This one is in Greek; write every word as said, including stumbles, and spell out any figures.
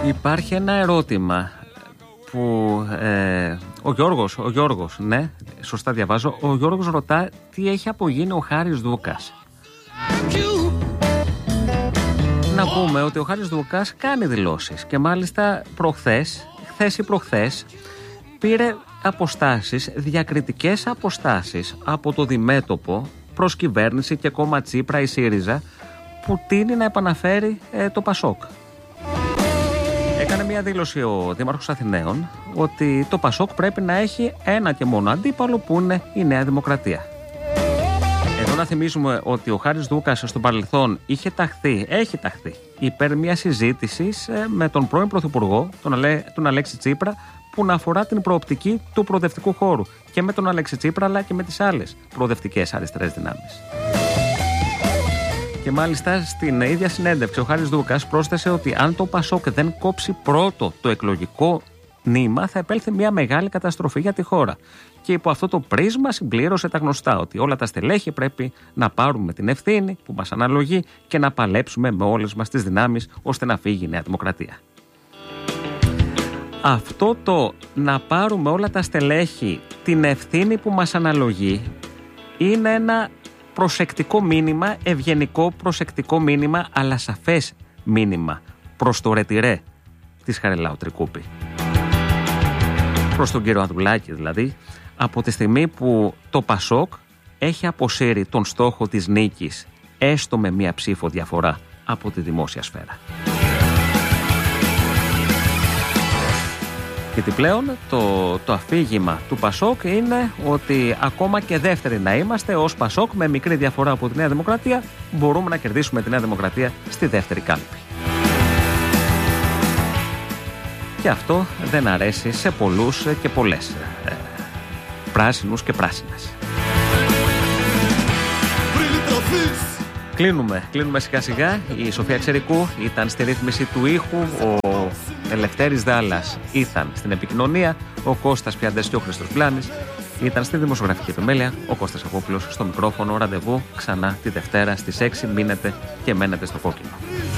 Υπάρχει ένα ερώτημα που ε, ο Γιώργος, ο Γιώργος, ναι, σωστά διαβάζω, ο Γιώργος ρωτά τι έχει απογίνει ο Χάρης Δούκας. Να πούμε ότι ο Χάρης Δούκας κάνει δηλώσεις και μάλιστα προχθές, χθες ή προχθές, πήρε αποστάσεις, διακριτικές αποστάσεις από το διμέτωπο προς κυβέρνηση και κόμμα Τσίπρα η ΣΥΡΙΖΑ που τείνει να επαναφέρει ε, το Πασόκ. Έκανε μια δήλωση ο Δήμαρχος Αθηναίων ότι το Πασόκ πρέπει να έχει ένα και μόνο αντίπαλο που είναι η Νέα Δημοκρατία. Εδώ να θυμίσουμε ότι ο Χάρης Δούκας στο παρελθόν είχε ταχθεί, έχει ταχθεί υπέρ μια συζήτηση με τον πρώην Πρωθυπουργό, τον, Αλέ, τον Αλέξη Τσίπρα, που να αφορά την προοπτική του προοδευτικού χώρου και με τον Αλέξη Τσίπρα αλλά και με τις άλλες προοδευτικές αριστερές δυνάμεις. Και μάλιστα στην ίδια συνέντευξη ο Χάρης Δούκας πρόσθεσε ότι αν το Πασόκ δεν κόψει πρώτο το εκλογικό νήμα θα επέλθει μια μεγάλη καταστροφή για τη χώρα. Και υπό αυτό το πρίσμα συμπλήρωσε τα γνωστά ότι όλα τα στελέχη πρέπει να πάρουμε την ευθύνη που μας αναλογεί και να παλέψουμε με όλες μας τις δυνάμεις ώστε να φύγει η Νέα Δημοκρατία. Αυτό το να πάρουμε όλα τα στελέχη την ευθύνη που μας αναλογεί είναι ένα προσεκτικό μήνυμα, ευγενικό προσεκτικό μήνυμα, αλλά σαφές μήνυμα προς το ρετυρέ της Χαριλάου Τρικούπη. Προς τον κύριο Ανδρουλάκη δηλαδή, από τη στιγμή που το Πασόκ έχει αποσύρει τον στόχο της νίκης, έστω με μία ψήφο διαφορά από τη δημόσια σφαίρα. Γιατί πλέον το, το αφήγημα του Πασόκ είναι ότι ακόμα και δεύτεροι να είμαστε ως Πασόκ με μικρή διαφορά από τη Νέα Δημοκρατία μπορούμε να κερδίσουμε τη Νέα Δημοκρατία στη δεύτερη κάλπη. Και αυτό δεν αρέσει σε πολλούς και πολλές ε, πράσινους και πράσινες. Κλείνουμε, κλείνουμε σιγά σιγά. Η Σοφία Ξερικού ήταν στη ρύθμιση του ήχου, ο Ελευθέρης Δάλλας ήταν στην επικοινωνία, ο Κώστας Πιαντές και ο Χρήστος Πλάνης ήταν στη δημοσιογραφική επιμέλεια, ο Κώστας Απόπουλος στο μικρόφωνο. Ραντεβού ξανά τη Δευτέρα στις έξι. Μείνετε και μένετε στο κόκκινο.